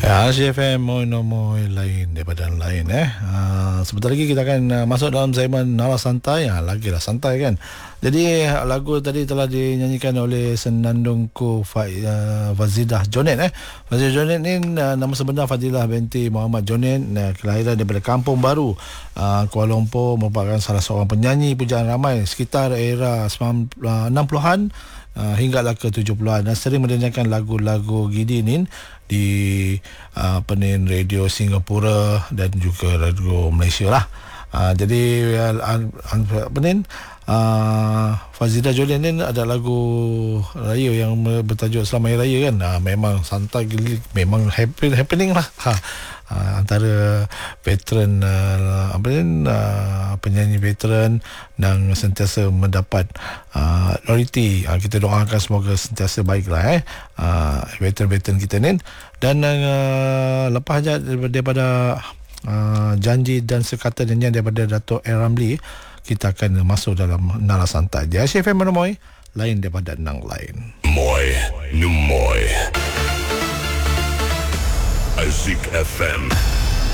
Ya, CFM Moy lain daripada yang lain sebentar lagi kita akan masuk dalam segmen Nala Santai. Lagilah santai kan. Jadi lagu tadi telah dinyanyikan oleh senandungku Fazidah Jonet. Fazidah Jonet ni nama sebenar Fadilah binti Muhammad Jonet, kelahiran daripada Kampung Baru, Kuala Lumpur, merupakan salah seorang penyanyi pujaan ramai sekitar era 60-an hinggalah ke 70-an, dan sering mendengarkan lagu-lagu Gideon di radio Singapura dan juga radio Malaysia lah. Jadi Fazidah Jonet ni ada lagu raya yang bertajuk Selamat Hari Raya kan. Memang santai, memang happening lah. Antara veteran penyanyi veteran dan sentiasa mendapat loyalty. Kita doakan semoga sentiasa baiklah veteran-veteran kita ni. Dan lepas daripada janji dan sekata nyanyian daripada Dato' A. Ramli, kita akan masuk dalam Nala Santai di ACFM Moy, lain daripada nang lain. Moy Numoy Azik FM.